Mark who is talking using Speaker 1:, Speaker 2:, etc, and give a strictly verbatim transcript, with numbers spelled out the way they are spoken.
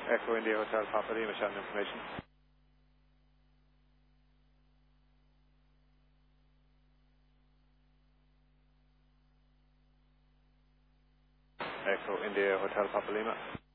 Speaker 1: Echo India Hotel Papa Lima, Shannon information. Echo India Hotel Papa Lima.